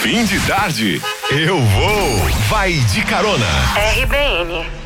Fim de tarde, eu vou. Vai de carona. RBN.